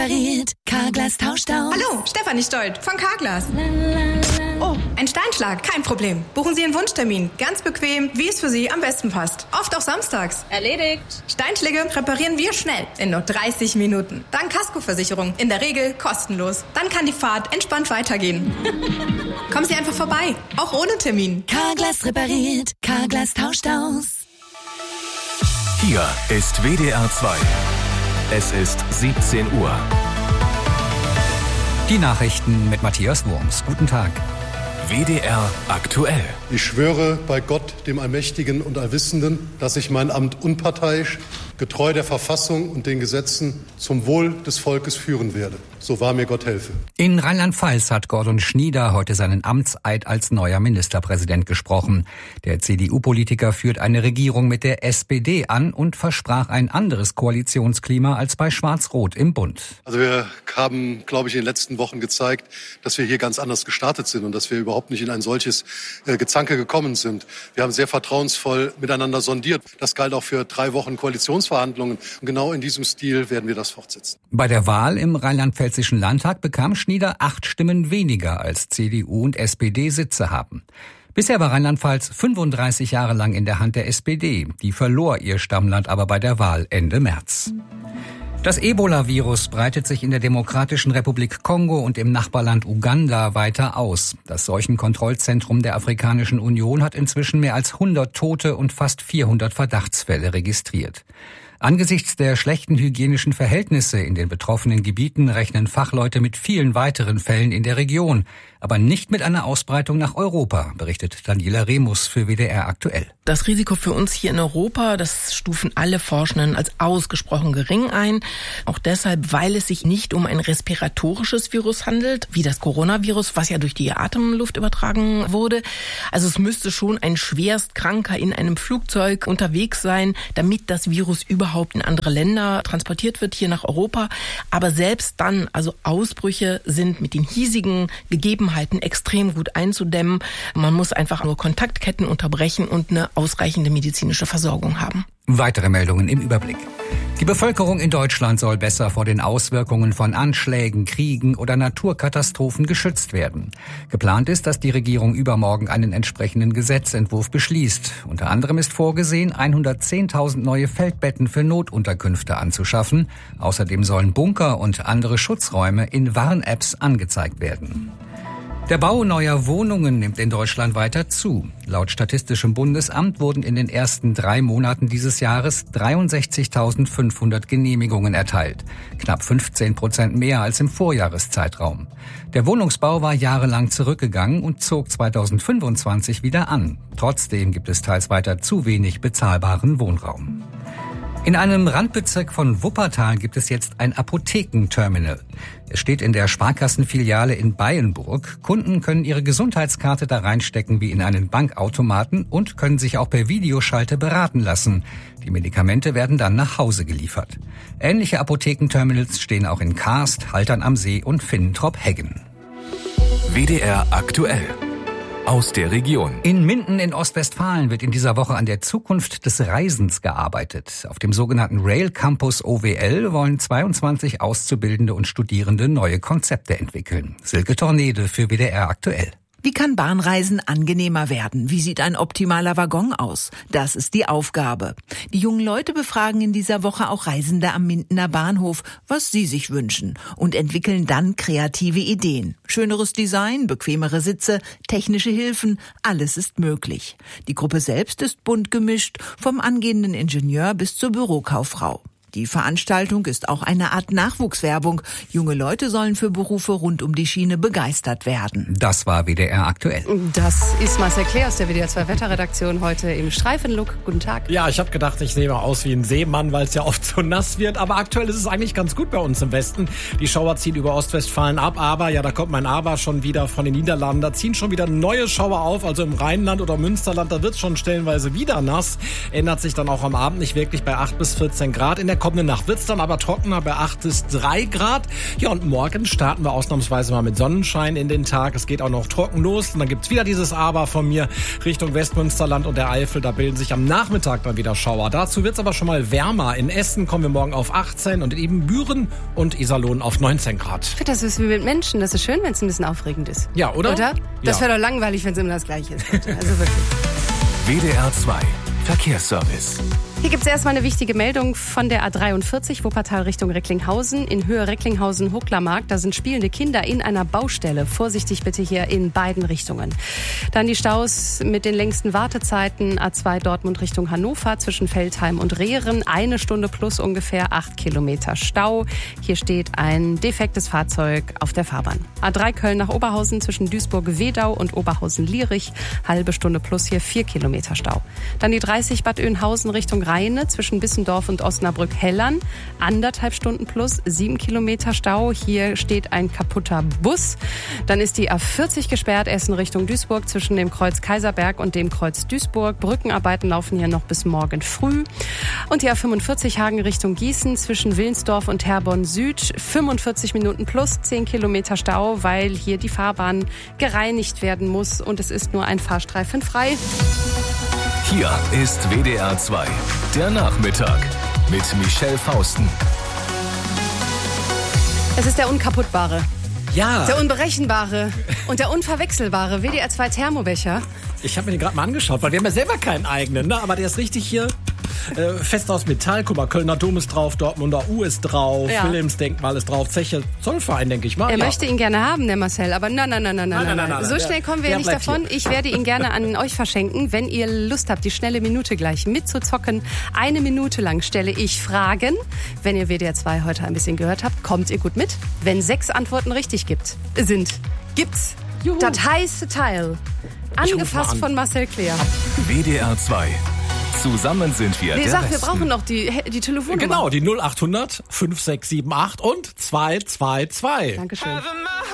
Carglass tauscht aus. Hallo, Stefanie Stolt von Carglass. Oh, ein Steinschlag, kein Problem. Buchen Sie einen Wunschtermin. Ganz bequem, wie es für Sie am besten passt. Oft auch samstags. Erledigt. Steinschläge reparieren wir schnell, in nur 30 Minuten. Dank Kaskoversicherung, in der Regel kostenlos. Dann kann die Fahrt entspannt weitergehen. Kommen Sie einfach vorbei, auch ohne Termin. Carglass repariert, Carglass tauscht aus. Hier ist WDR 2. Es ist 17 Uhr. Die Nachrichten mit Matthias Wurms. Guten Tag. WDR aktuell. Ich schwöre bei Gott, dem Allmächtigen und Allwissenden, dass ich mein Amt unparteiisch, getreu der Verfassung und den Gesetzen zum Wohl des Volkes führen werde. So wahr mir Gott helfe. In Rheinland-Pfalz hat Gordon Schnieder heute seinen Amtseid als neuer Ministerpräsident gesprochen. Der CDU-Politiker führt eine Regierung mit der SPD an und versprach ein anderes Koalitionsklima als bei Schwarz-Rot im Bund. Also wir haben, glaube ich, in den letzten Wochen gezeigt, dass wir hier ganz anders gestartet sind und dass wir überhaupt nicht in ein solches Gezanke gekommen sind. Wir haben sehr vertrauensvoll miteinander sondiert. Das galt auch für 3 Wochen Koalitionsverhandlungen. Und genau in diesem Stil werden wir das fortsetzen. Bei der Wahl im Rheinland-Pfälzischen Landtag bekam Schnieder 8 Stimmen weniger, als CDU und SPD Sitze haben. Bisher war Rheinland-Pfalz 35 Jahre lang in der Hand der SPD. Die verlor ihr Stammland aber bei der Wahl Ende März. Das Ebola-Virus breitet sich in der Demokratischen Republik Kongo und im Nachbarland Uganda weiter aus. Das Seuchenkontrollzentrum der Afrikanischen Union hat inzwischen mehr als 100 Tote und fast 400 Verdachtsfälle registriert. Angesichts der schlechten hygienischen Verhältnisse in den betroffenen Gebieten rechnen Fachleute mit vielen weiteren Fällen in der Region, aber nicht mit einer Ausbreitung nach Europa, berichtet Daniela Remus für WDR aktuell. Das Risiko für uns hier in Europa, das stufen alle Forschenden als ausgesprochen gering ein. Auch deshalb, weil es sich nicht um ein respiratorisches Virus handelt, wie das Coronavirus, was ja durch die Atemluft übertragen wurde. Also es müsste schon ein Schwerstkranker in einem Flugzeug unterwegs sein, damit das Virus überhaupt in andere Länder transportiert wird, hier nach Europa. Aber selbst dann, also Ausbrüche sind mit den hiesigen Gegebenheiten extrem gut einzudämmen. Man muss einfach nur Kontaktketten unterbrechen und eine ausreichende medizinische Versorgung haben. Weitere Meldungen im Überblick. Die Bevölkerung in Deutschland soll besser vor den Auswirkungen von Anschlägen, Kriegen oder Naturkatastrophen geschützt werden. Geplant ist, dass die Regierung übermorgen einen entsprechenden Gesetzentwurf beschließt. Unter anderem ist vorgesehen, 110.000 neue Feldbetten für Notunterkünfte anzuschaffen. Außerdem sollen Bunker und andere Schutzräume in Warn-Apps angezeigt werden. Der Bau neuer Wohnungen nimmt in Deutschland weiter zu. Laut Statistischem Bundesamt wurden in den ersten 3 Monaten dieses Jahres 63.500 Genehmigungen erteilt. Knapp 15% mehr als im Vorjahreszeitraum. Der Wohnungsbau war jahrelang zurückgegangen und zog 2025 wieder an. Trotzdem gibt es teils weiter zu wenig bezahlbaren Wohnraum. In einem Randbezirk von Wuppertal gibt es jetzt ein Apothekenterminal. Es steht in der Sparkassenfiliale in Beyenburg. Kunden können ihre Gesundheitskarte da reinstecken wie in einen Bankautomaten und können sich auch per Videoschalte beraten lassen. Die Medikamente werden dann nach Hause geliefert. Ähnliche Apothekenterminals stehen auch in Karst, Haltern am See und Finnentrop-Heggen. WDR aktuell. Aus der Region. In Minden in Ostwestfalen wird in dieser Woche an der Zukunft des Reisens gearbeitet. Auf dem sogenannten Rail Campus OWL wollen 22 Auszubildende und Studierende neue Konzepte entwickeln. Silke Tornede für WDR aktuell. Wie kann Bahnreisen angenehmer werden? Wie sieht ein optimaler Waggon aus? Das ist die Aufgabe. Die jungen Leute befragen in dieser Woche auch Reisende am Mindener Bahnhof, was sie sich wünschen, und entwickeln dann kreative Ideen. Schöneres Design, bequemere Sitze, technische Hilfen, alles ist möglich. Die Gruppe selbst ist bunt gemischt, vom angehenden Ingenieur bis zur Bürokauffrau. Die Veranstaltung ist auch eine Art Nachwuchswerbung. Junge Leute sollen für Berufe rund um die Schiene begeistert werden. Das war WDR aktuell. Das ist Marcel Klee aus der WDR 2 Wetterredaktion heute im Streifenlook. Guten Tag. Ja, ich habe gedacht, ich sehe mal aus wie ein Seemann, weil es ja oft so nass wird. Aber aktuell ist es eigentlich ganz gut bei uns im Westen. Die Schauer ziehen über Ostwestfalen ab. Aber, ja, da kommt mein Aber schon wieder von den Niederlanden. Da ziehen schon wieder neue Schauer auf. Also im Rheinland oder Münsterland, da wird es schon stellenweise wieder nass. Ändert sich dann auch am Abend nicht wirklich bei 8 bis 14 Grad. In der kommende Nacht wird's dann aber trockener bei 8 bis 3 Grad. Ja, und morgen starten wir ausnahmsweise mal mit Sonnenschein in den Tag. Es geht auch noch trocken los und dann gibt's wieder dieses Aber von mir Richtung Westmünsterland und der Eifel. Da bilden sich am Nachmittag dann wieder Schauer. Dazu wird's aber schon mal wärmer. In Essen kommen wir morgen auf 18 und in Ibbenbüren und Iserlohn auf 19 Grad. Ich finde, das ist wie mit Menschen. Das ist schön, wenn es ein bisschen aufregend ist. Ja, oder? Das wäre doch langweilig, wenn es immer das Gleiche ist. Also wirklich. WDR 2 Verkehrsservice. Hier gibt es erstmal eine wichtige Meldung von der A43, Wuppertal Richtung Recklinghausen. In Höhe Recklinghausen-Hucklermarkt, da sind spielende Kinder in einer Baustelle. Vorsichtig bitte hier in beiden Richtungen. Dann die Staus mit den längsten Wartezeiten. A2 Dortmund Richtung Hannover zwischen Veltheim und Rehren. 1 Stunde plus ungefähr 8 Kilometer Stau. Hier steht ein defektes Fahrzeug auf der Fahrbahn. A3 Köln nach Oberhausen zwischen Duisburg-Wedau und Oberhausen-Lierich. Halbe Stunde plus hier 4 Kilometer Stau. Dann die 30 Bad Oeynhausen Richtung Rheine zwischen Bissendorf und Osnabrück-Hellern. 1,5 Stunden plus 7 Kilometer Stau. Hier steht ein kaputter Bus. Dann ist die A40 gesperrt, Essen Richtung Duisburg zwischen dem Kreuz Kaiserberg und dem Kreuz Duisburg. Brückenarbeiten laufen hier noch bis morgen früh. Und die A45 Hagen Richtung Gießen zwischen Willensdorf und Herborn Süd. 45 Minuten plus 10 Kilometer Stau, weil hier die Fahrbahn gereinigt werden muss und es ist nur ein Fahrstreifen frei. Hier ist WDR 2, der Nachmittag mit Michelle Fausten. Es ist der Unkaputtbare, Ja. der Unberechenbare und der Unverwechselbare WDR 2 Thermobecher. Ich habe mir den gerade mal angeschaut, weil wir haben ja selber keinen eigenen, ne? Aber der ist richtig hier fest aus Metall. Guck mal, Kölner Dom ist drauf, Dortmunder U ist drauf, Ja. Wilhelmsdenkmal ist drauf, Zeche Zollverein, denke ich mal. Er Ja. möchte ihn gerne haben, der Marcel, aber nein. Nein. So schnell kommen wir Der nicht bleibt davon. hier. Ich werde ihn gerne an euch verschenken, wenn ihr Lust habt, die schnelle Minute gleich mitzuzocken. 1 Minute lang stelle ich Fragen. Wenn ihr WDR 2 heute ein bisschen gehört habt, kommt ihr gut mit. Wenn 6 Antworten richtig gibt's Juhu. das heiße Teil. ruf mal Angefasst an. von Marcel Kleer. WDR 2. Zusammen sind wir Nee, der sag, wir Westen. brauchen noch die Telefonnummer. Genau, die 0800 5678 und 222. Dankeschön.